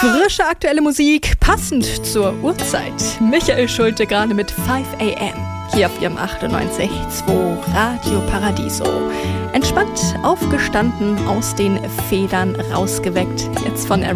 Frische aktuelle Musik, passend zur Uhrzeit. Michael Schulte gerade mit 5 AM. Hier auf ihrem 98.2 Radio Paradiso. Entspannt aufgestanden, aus den Federn rausgeweckt. Jetzt von